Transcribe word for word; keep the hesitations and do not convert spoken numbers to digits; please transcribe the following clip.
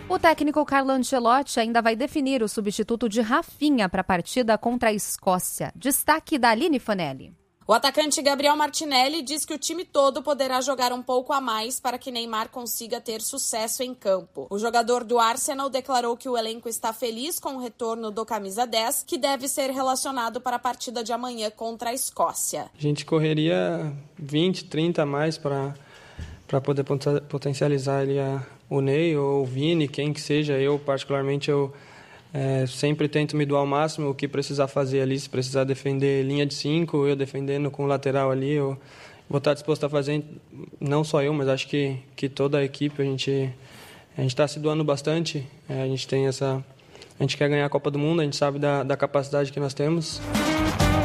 O técnico Carlo Ancelotti ainda vai definir o substituto de Rafinha para a partida contra a Escócia. Destaque da Aline Fanelli. O atacante Gabriel Martinelli diz que o time todo poderá jogar um pouco a mais para que Neymar consiga ter sucesso em campo. O jogador do Arsenal declarou que o elenco está feliz com o retorno do camisa dez, que deve ser relacionado para a partida de amanhã contra a Escócia. A gente correria vinte, trinta a mais para para poder potencializar ali a, o Ney ou o Vini, quem que seja. Eu, particularmente, eu é, sempre tento me doar ao máximo o que precisar fazer ali. Se precisar defender linha de cinco, eu defendendo com o lateral ali, eu vou estar disposto a fazer, não só eu, mas acho que, que toda a equipe. A gente a gente está se doando bastante, é, a gente tem essa... A gente quer ganhar a Copa do Mundo, a gente sabe da, da capacidade que nós temos.